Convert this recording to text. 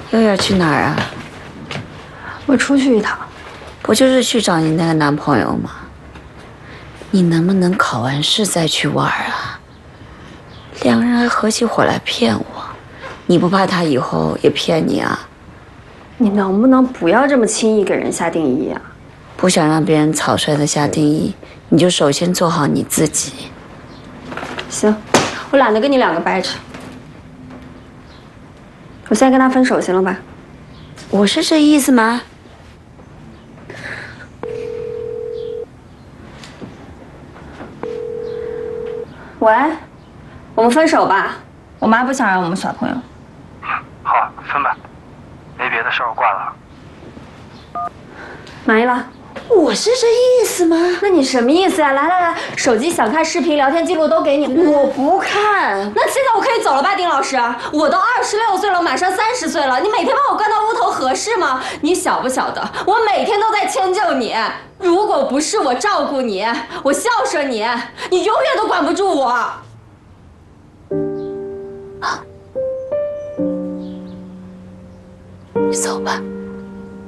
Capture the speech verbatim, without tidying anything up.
又要去哪儿啊？ 我出去一趟。 不就是去找你那个男朋友吗？你能不能考完试再去玩啊？两个人还合起伙来骗我，你不怕他以后也骗你啊？ 你能不能不要这么轻易给人下定义啊？ 不想让别人草率的下定义，你就首先做好你自己。 行，我懒得跟你两个掰扯。我现在跟他分手，行了吧？ 我是这意思吗？ 喂，我们分手吧。我妈不想让我们耍朋友。 嗯，好，分吧。没别的事儿，我挂了。 满意了？ 我是这意思吗？ 那你什么意思呀？来来来，手机想看视频、聊天记录都给你。 我不看。 那现在我可以走了吧，丁老师？我都二十六岁了，马上三十岁了，你每天把我灌到屋头合适吗？你晓不晓得，我每天都在迁就你。如果不是我照顾你，我孝顺你，你永远都管不住我。 好，你走吧。